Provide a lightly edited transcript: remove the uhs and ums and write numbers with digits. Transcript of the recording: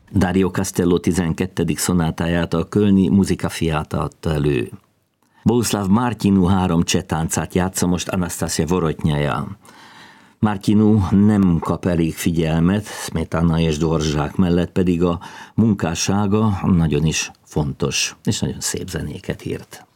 Dario Castello 12. szonátáját a kölni Musica Fiata adta elő. Bohuslav Martinu 3 cseh táncát játsza most Anastasia Vorotnyaja. Martinu nem kap elég figyelmet, Smetana és Dvorzsák mellett pedig a munkássága nagyon is fontos, és nagyon szép zenéket írt.